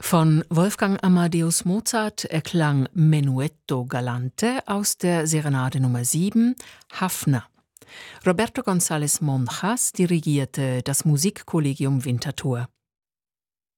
Von Wolfgang Amadeus Mozart erklang Menuetto Galante aus der Serenade Nummer 7, Haffner. Roberto González Monjas dirigierte das Musikkollegium Winterthur.